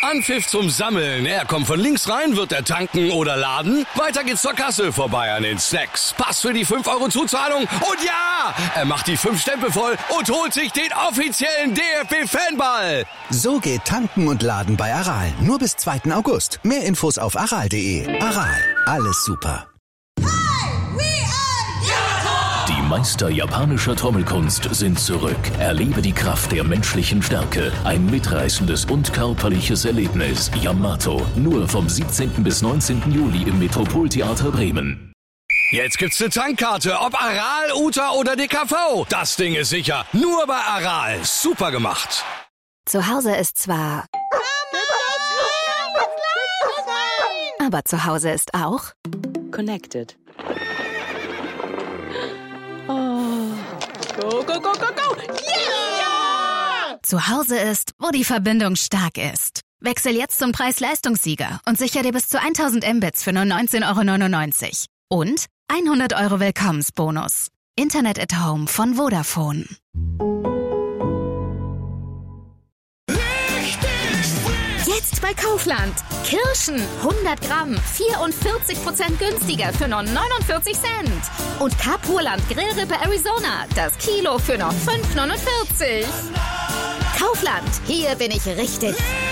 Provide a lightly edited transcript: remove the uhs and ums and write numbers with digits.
Anpfiff zum Sammeln. Er kommt von links rein, wird er tanken oder laden. Weiter geht's zur Kasse, vorbei an den Snacks. Pass für die 5 € Zuzahlung. Und ja, er macht die 5 Stempel voll und holt sich den offiziellen DFB-Fanball. So geht Tanken und Laden bei Aral. Nur bis 2. August. Mehr Infos auf aral.de. Aral, alles super. Die Meister japanischer Trommelkunst sind zurück. Erlebe die Kraft der menschlichen Stärke. Ein mitreißendes und körperliches Erlebnis. Yamato. Nur vom 17. bis 19. Juli im Metropoltheater Bremen. Jetzt gibt's eine Tankkarte, ob Aral, Uta oder DKV. Das Ding ist sicher. Nur bei Aral. Super gemacht. Zu Hause ist zwar... Aber zu Hause ist auch... Connected. Oh. Go, go, go, go, go! Yeah! Zu Hause ist, wo die Verbindung stark ist. Wechsel jetzt zum Preis-Leistungssieger und sicher dir bis zu 1000 Mbits für nur 19,99 € Und 100 € Willkommensbonus. Internet at Home von Vodafone. Jetzt bei Kaufland. Kirschen 100 Gramm, 44% günstiger für nur 49 Cent. Und Kapurland Grillrippe Arizona, das Kilo für nur 5,49 €. Kaufland, hier bin ich richtig.